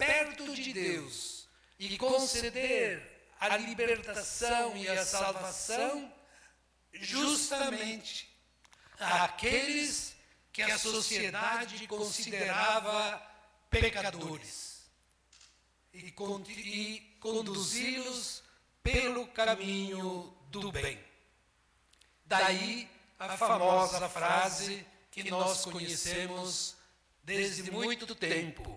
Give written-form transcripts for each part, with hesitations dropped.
perto de Deus e conceder a libertação e a salvação justamente àqueles que a sociedade considerava pecadores e conduzi-los pelo caminho do bem. Daí a famosa frase que nós conhecemos desde muito tempo: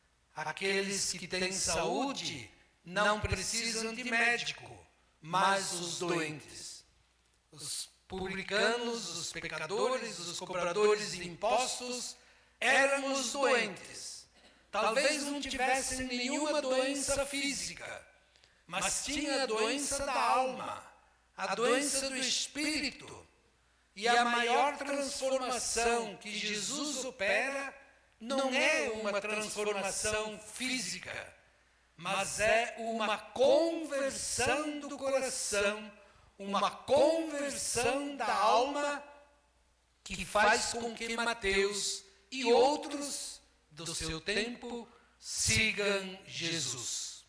aqueles que têm saúde não precisam de médico, mas os doentes. Os publicanos, os pecadores, os cobradores de impostos eram os doentes. Talvez não tivessem nenhuma doença física, mas tinha a doença da alma, a doença do espírito. E a maior transformação que Jesus opera não é uma transformação física, mas é uma conversão do coração, uma conversão da alma, que faz com que Mateus e outros do seu tempo sigam Jesus.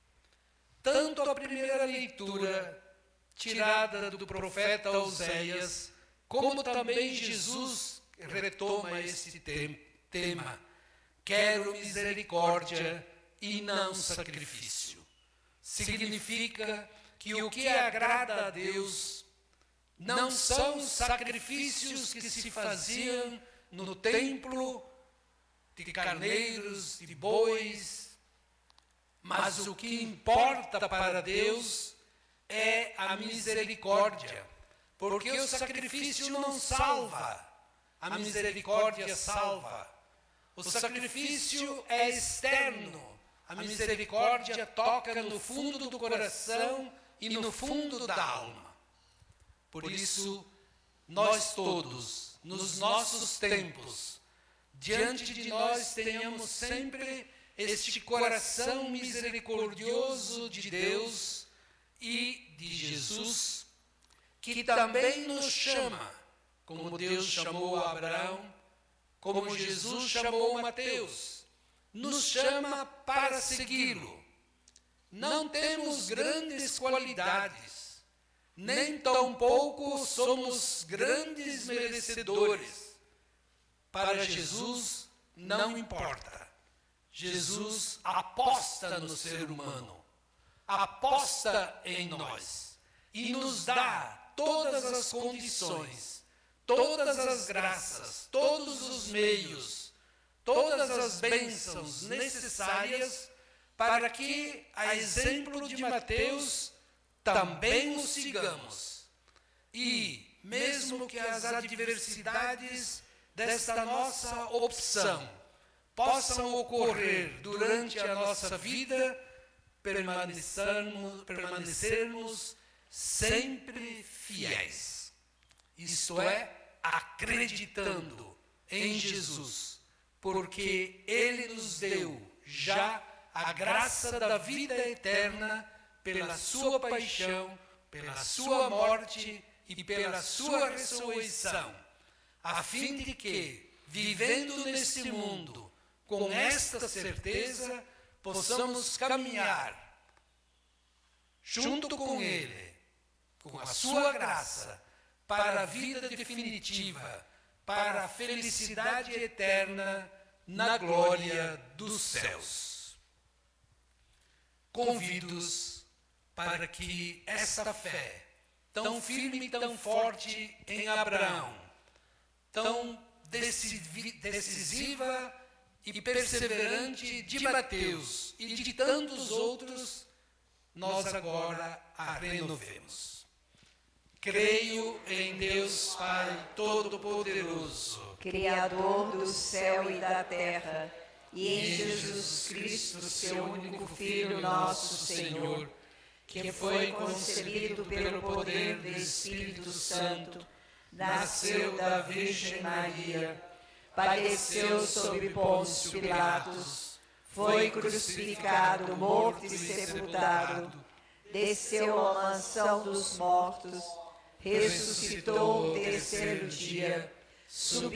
Tanto a primeira leitura, tirada do profeta Oséias, como também Jesus retoma este tema: quero misericórdia e não sacrifício. Significa que o que agrada a Deus não são os sacrifícios que se faziam no templo, de carneiros, de bois, mas o que importa para Deus é a misericórdia, porque o sacrifício não salva, a misericórdia salva. O sacrifício é externo, a misericórdia toca no fundo do coração e no fundo da alma. Por isso, nós todos, nos nossos tempos, diante de nós tenhamos sempre este coração misericordioso de Deus e de Jesus, que também nos chama, como Deus chamou Abraão, como Jesus chamou Mateus, nos chama para segui-lo. Não temos grandes qualidades, nem tampouco somos grandes merecedores. Para Jesus não importa. Jesus aposta no ser humano, aposta em nós e nos dá todas as condições, todas as graças, todos os meios, todas as bênçãos necessárias para que, a exemplo de Mateus, também o sigamos. E, mesmo que as adversidades desta nossa opção possam ocorrer durante a nossa vida, permanecermos sempre fiéis. Isto é, acreditando em Jesus, porque Ele nos deu já a graça da vida eterna pela sua paixão, pela sua morte e pela sua ressurreição, a fim de que, vivendo neste mundo com esta certeza, possamos caminhar junto com Ele, com a sua graça, para a vida definitiva, para a felicidade eterna na glória dos céus. Convido-os para que esta fé, tão firme e tão forte em Abraão, tão decisiva e perseverante de Mateus e de tantos outros, nós agora a renovemos. Creio em Deus Pai Todo-Poderoso, Criador do céu e da terra, e em Jesus Cristo, seu único Filho, nosso Senhor, que foi concebido pelo poder do Espírito Santo, nasceu da Virgem Maria, padeceu sob Pôncio Pilatos, foi crucificado, morto e sepultado, desceu à mansão dos mortos, ressuscitou o terceiro dia, subiu